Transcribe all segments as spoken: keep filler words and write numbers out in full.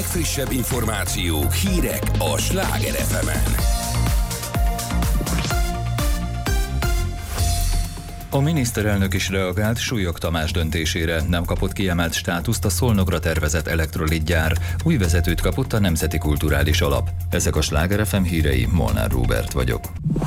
legfrissebb információk, hírek a Sláger ef emen. A miniszterelnök is reagált Súlyog Tamás döntésére, nem kapott kiemelt státuszt a Szolnokra tervezett elektrolitgyár, új vezetőt kapott a Nemzeti Kulturális Alap. Ezek a Sláger ef em hírei, Molnár Róbert vagyok.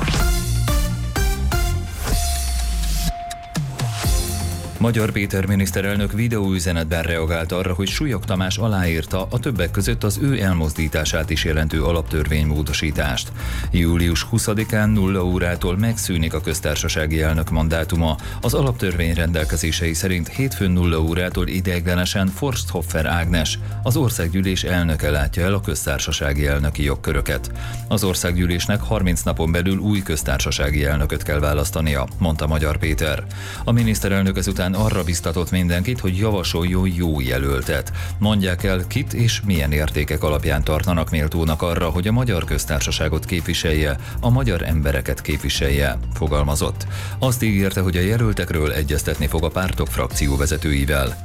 Magyar Péter miniszterelnök videóüzenetben reagált arra, hogy Súlyog Tamás aláírta a többek között az ő elmozdítását is jelentő alaptörvénymódosítást. július huszadikán nulla órától megszűnik a köztársasági elnök mandátuma. Az alaptörvény rendelkezései szerint hétfőn nulla órától ideiglenesen Forsthoffer Ágnes, az országgyűlés elnöke látja el a köztársasági elnöki jogköröket. Az országgyűlésnek harminc napon belül új köztársasági elnököt kell választania, mondta Magyar Péter. A miniszterelnök ezután arra biztatott mindenkit, hogy javasoljon jó jelöltet. Mondják el, kit és milyen értékek alapján tartanak méltónak arra, hogy a magyar köztársaságot képviselje, a magyar embereket képviselje, fogalmazott. Azt ígérte, hogy a jelöltekről egyeztetni fog a pártok frakcióvezetőivel.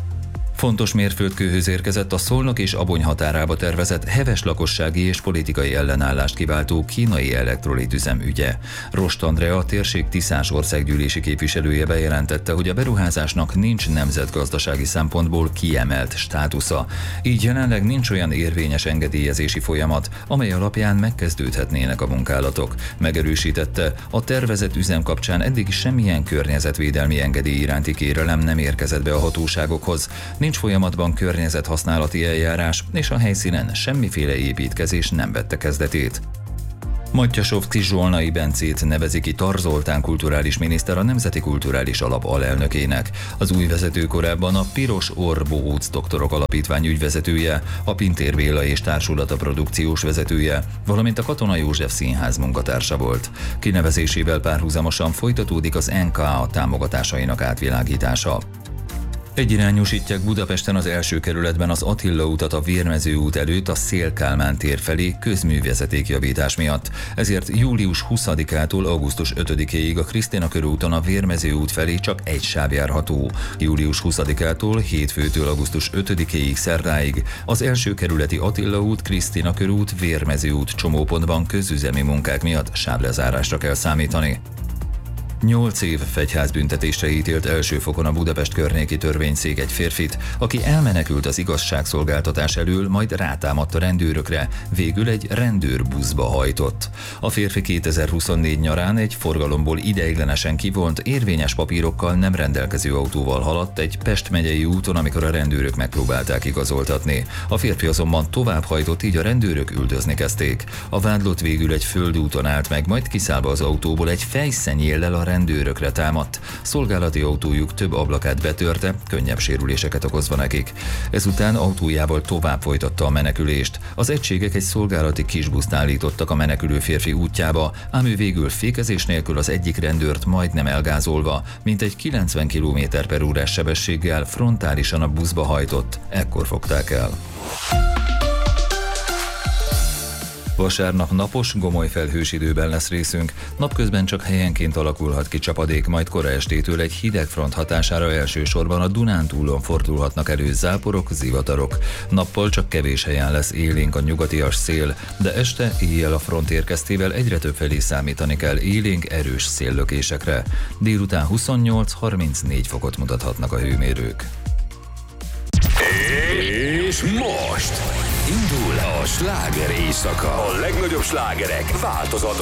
Fontos mérföldkőhöz érkezett a Szolnok és Abony határába tervezett heves lakossági és politikai ellenállást kiváltó kínai elektrolitüzem ügye. Rost Andrea, a térség tiszás országgyűlési képviselője bejelentette, hogy a beruházásnak nincs nemzetgazdasági szempontból kiemelt státusza. Így jelenleg nincs olyan érvényes engedélyezési folyamat, amely alapján megkezdődhetnének a munkálatok. Megerősítette, a tervezett üzem kapcsán eddig semmilyen környezetvédelmi engedély iránti kérelem nem érkezett be a hatóságokhoz. Nincs folyamatban környezethasználati eljárás, és a helyszínen semmiféle építkezés nem vette kezdetét. Mattyasovszky Zsolnai Bencét nevezi ki Tar Zoltán kulturális miniszter a Nemzeti Kulturális Alap alelnökének. Az új vezető korábban a Piros Orr Bohóc Doktorok Alapítvány ügyvezetője, a Pintér Béla és Társulata produkciós vezetője, valamint a Katona József Színház munkatársa volt. Kinevezésével párhuzamosan folytatódik az en ká á támogatásainak átvilágítása. Egyirányosítják Budapesten az első kerületben az Attila utat a Vérmező út előtt a Széll-Kálmán tér felé közművezetékjavítás miatt. Ezért július huszadikától augusztus ötödikéig a Krisztina körúton a Vérmező út felé csak egy sáv járható. július huszadikától hétfőtől augusztus ötödikéig szerdáig az első kerületi Attila út, Krisztina körút, Vérmező út csomópontban közüzemi munkák miatt sávlezárásra kell számítani. Nyolc év fegyházbüntetésre ítélt első fokon a Budapest környéki törvényszék egy férfit, aki elmenekült az igazságszolgáltatás elől, majd rátámadt a rendőrökre, végül egy rendőrbuszba hajtott. A férfi kétezer-huszonnégy nyarán egy forgalomból ideiglenesen kivont, érvényes papírokkal nem rendelkező autóval haladt egy Pest megyei úton, amikor a rendőrök megpróbálták igazoltatni. A férfi azonban tovább hajtott, így a rendőrök üldözni kezdték. A vádlott végül egy földúton állt meg, majd kiszállva az autóból egy fejszennyéllel a rendőrökre támadt. Szolgálati autójuk több ablakát betörte, könnyebb sérüléseket okozva nekik. Ezután autójával tovább folytatta a menekülést. Az egységek egy szolgálati kisbuszt állítottak a menekülő férfi útjába, ám ő végül fékezés nélkül az egyik rendőrt majdnem elgázolva, mintegy kilencven kilométer per órás sebességgel frontálisan a buszba hajtott. Ekkor fogták el. Vasárnap napos, gomoly felhős időben lesz részünk, napközben csak helyenként alakulhat ki csapadék, majd kora estétől egy hideg front hatására elsősorban a Dunántúlon fordulhatnak elő záporok, zivatarok. Nappal csak kevés helyen lesz élénk a nyugatias szél, de este éjjel a front érkeztével egyre több felé számítani kell élénk, erős széllökésekre. Délután huszonnyolc-harmincnégy fokot mutathatnak a hőmérők. És most indul a sláger éjszaka. A legnagyobb slágerek változatos